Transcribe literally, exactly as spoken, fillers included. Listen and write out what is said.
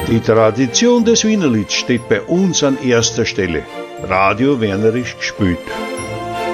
Die Tradition des Wienerlieds steht bei uns an erster Stelle. Radio Wernerisch gespielt.